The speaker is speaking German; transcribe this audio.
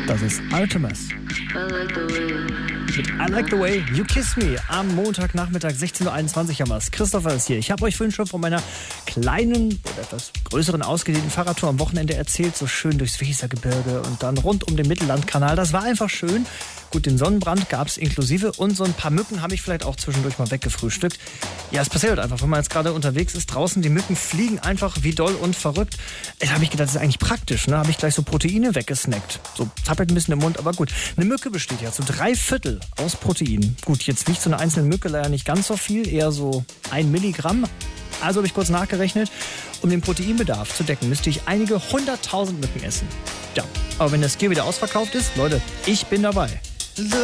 Das ist Artemis. Mit I Like the Way You Kiss Me. Am Montagnachmittag 16.21 Uhr haben wir es. Christopher ist hier. Ich habe euch vorhin schon von meiner kleinen oder etwas größeren ausgedehnten Fahrradtour am Wochenende erzählt. So schön durchs Wesergebirge und dann rund um den Mittellandkanal. Das war einfach schön. Gut, den Sonnenbrand gab es inklusive und so ein paar Mücken habe ich vielleicht auch zwischendurch mal weggefrühstückt. Ja, es passiert einfach, wenn man jetzt gerade unterwegs ist draußen, die Mücken fliegen einfach wie doll und verrückt. Da habe ich gedacht, das ist eigentlich praktisch, ne? Habe ich gleich so Proteine weggesnackt. So zappelt ein bisschen im Mund, aber gut. Eine Mücke besteht ja zu 3/4 aus Protein. Gut, jetzt wiegt so eine einzelne Mücke leider nicht ganz so viel, eher so 1 Milligramm. Also habe ich kurz nachgerechnet, um den Proteinbedarf zu decken, müsste ich einige 100.000 Mücken essen. Ja, aber wenn das Gier wieder ausverkauft ist, Leute, ich bin dabei.